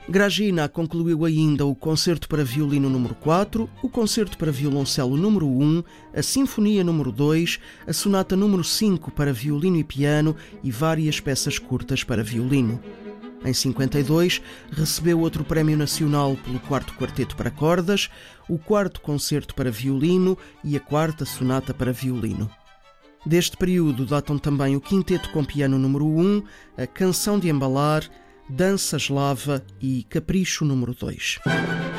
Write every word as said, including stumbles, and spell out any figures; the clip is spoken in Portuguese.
Gragina concluiu ainda o Concerto para Violino número quatro, o Concerto para Violoncelo número um, a Sinfonia número dois, a Sonata número cinco para violino e piano e várias peças curtas para violino. Em cinquenta e dois, recebeu outro prémio nacional pelo quarto Quarteto para Cordas, o quarto Concerto para Violino e a quarta Sonata para Violino. Deste período datam também o Quinteto com Piano número um, a Canção de Embalar, Dança Eslava e Capricho número dois.